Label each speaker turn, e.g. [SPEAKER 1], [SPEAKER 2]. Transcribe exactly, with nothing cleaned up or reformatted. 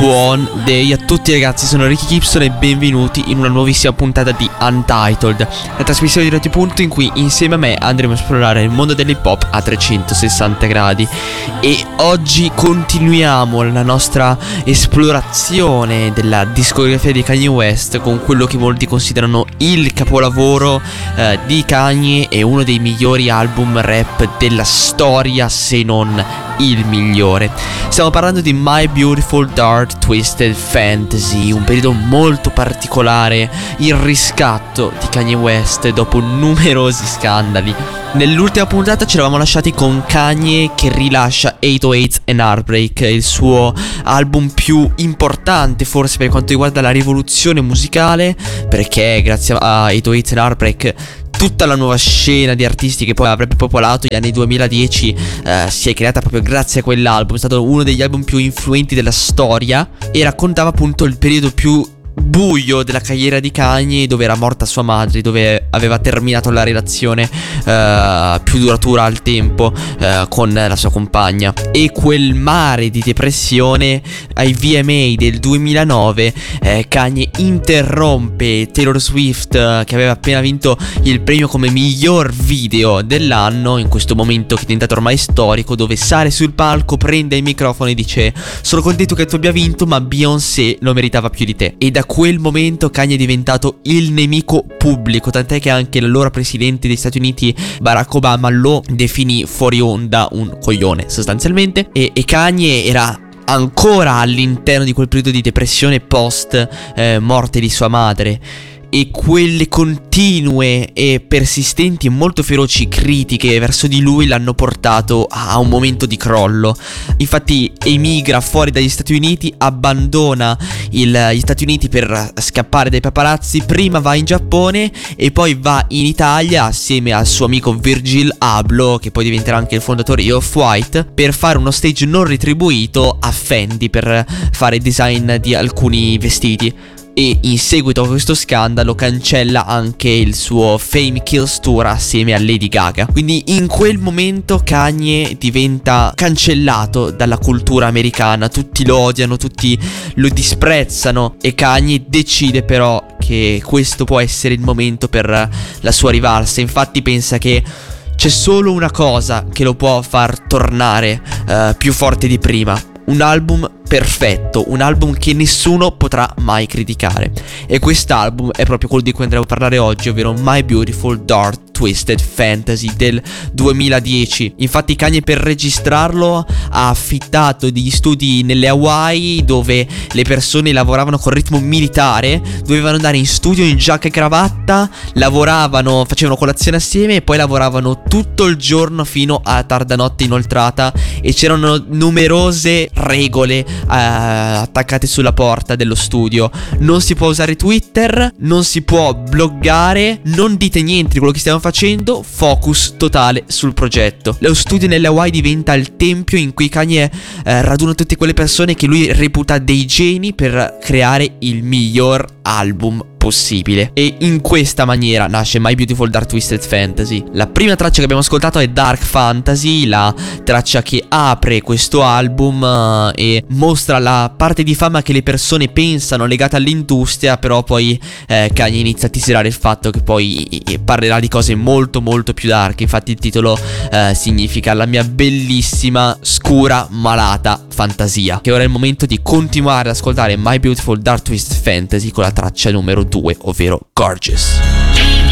[SPEAKER 1] Buon day a tutti ragazzi, sono Ricky Gibson e benvenuti in una nuovissima puntata di Untitled, la trasmissione di Reti Punto in cui insieme a me andremo a esplorare il mondo dell'hip hop a trecentosessanta gradi. E oggi continuiamo la nostra esplorazione della discografia di Kanye West con quello che molti considerano il capolavoro eh, di Kanye e uno dei migliori album rap della storia, se non il migliore. Stiamo parlando di My Beautiful Dark Twisted Fantasy, un periodo molto particolare, il riscatto di Kanye West dopo numerosi scandali. Nell'ultima puntata ci eravamo lasciati con Kanye che rilascia ottocentootto and Heartbreak, il suo album più importante forse per quanto riguarda la rivoluzione musicale, perché grazie a ottocentootto and Heartbreak tutta la nuova scena di artisti che poi avrebbe popolato gli anni duemiladieci eh, si è creata proprio grazie a quell'album. È stato uno degli album più influenti della storia e raccontava appunto il periodo più buio della carriera di Kanye, dove era morta sua madre, dove aveva terminato la relazione uh, più duratura al tempo uh, con la sua compagna. E quel mare di depressione, ai V M A del duemilanove eh, Kanye interrompe Taylor Swift, uh, che aveva appena vinto il premio come miglior video dell'anno, in questo momento che è diventato ormai storico, dove sale sul palco, prende il microfono e dice: sono contento che tu abbia vinto, ma Beyoncé lo meritava più di te. E da quel momento Kanye è diventato il nemico pubblico, tant'è che anche l'allora presidente degli Stati Uniti Barack Obama lo definì fuori onda un coglione sostanzialmente. E, e Kanye era ancora all'interno di quel periodo di depressione post eh, morte di sua madre, e quelle continue e persistenti e molto feroci critiche verso di lui l'hanno portato a un momento di crollo. Infatti emigra fuori dagli Stati Uniti, abbandona il, gli Stati Uniti per scappare dai paparazzi, prima va in Giappone e poi va in Italia assieme al suo amico Virgil Abloh, che poi diventerà anche il fondatore di Off-White, per fare uno stage non retribuito a Fendi per fare design di alcuni vestiti. E in seguito a questo scandalo cancella anche il suo Fame Kills Tour assieme a Lady Gaga. Quindi in quel momento Kanye diventa cancellato dalla cultura americana, tutti lo odiano, tutti lo disprezzano, e Kanye decide però che questo può essere il momento per la sua rivalsa. Infatti pensa che c'è solo una cosa che lo può far tornare uh, più forte di prima: un album perfetto, un album che nessuno potrà mai criticare. E quest'album è proprio quello di cui andremo a parlare oggi, ovvero My Beautiful Dark Twisted Fantasy del duemiladieci. Infatti Kanye per registrarlo ha affittato degli studi nelle Hawaii, dove le persone lavoravano con ritmo militare, dovevano andare in studio in giacca e cravatta, lavoravano, facevano colazione assieme e poi lavoravano tutto il giorno fino a tarda notte inoltrata, e c'erano numerose regole eh, attaccate sulla porta dello studio. Non si può usare Twitter, non si può bloggare, non dite niente di quello che stiamo facendo, facendo focus totale sul progetto. Lo studio nelle Hawaii diventa il tempio in cui Kanye eh, raduna tutte quelle persone che lui reputa dei geni per creare il miglior album possibile. E in questa maniera nasce My Beautiful Dark Twisted Fantasy. La prima traccia che abbiamo ascoltato è Dark Fantasy, la traccia che apre questo album uh, e mostra la parte di fama che le persone pensano legata all'industria, però poi eh, Kanye inizia a teaserare il fatto che poi eh, parlerà di cose molto molto più dark. Infatti il titolo eh, significa la mia bellissima, scura, malata fantasia. Che ora è il momento di continuare ad ascoltare My Beautiful Dark Twisted Fantasy con la traccia numero due, ovvero Gorgeous.